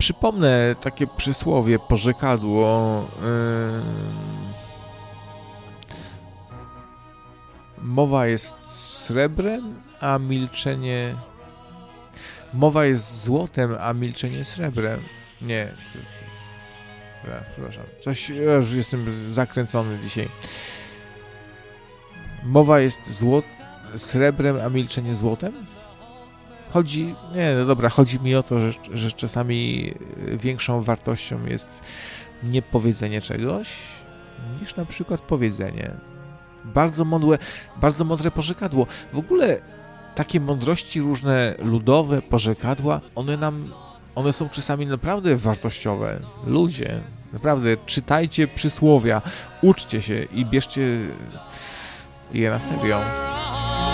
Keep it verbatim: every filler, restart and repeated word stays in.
przypomnę takie przysłowie, porzekadło. Yy... Mowa jest srebrem, a milczenie... Mowa jest złotem, a milczenie srebrem. Nie. Ja, przepraszam. Coś, ja już jestem zakręcony dzisiaj. Mowa jest złot, srebrem, a milczenie złotem? Chodzi, nie, no dobra, chodzi mi o to, że, że czasami większą wartością jest nie powiedzenie czegoś, niż na przykład powiedzenie. Bardzo mądre, bardzo mądre porzekadło. W ogóle takie mądrości różne ludowe, porzekadła, one nam, one są czasami naprawdę wartościowe. Ludzie, naprawdę, czytajcie przysłowia, uczcie się i bierzcie je na serio.